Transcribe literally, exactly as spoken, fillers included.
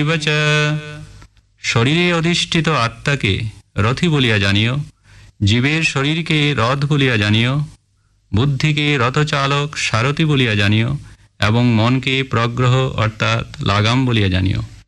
চ শরীরে অধিষ্ঠিত আত্মাকে রথি বলিয়া জানিও, জীবের শরীরকে রথ বলিয়া জানিও, বুদ্ধিকে রথচালক সারথি বলিয়া জানিও এবং মনকে প্রগ্রহ অর্থাৎ লাগাম বলিয়া জানিও।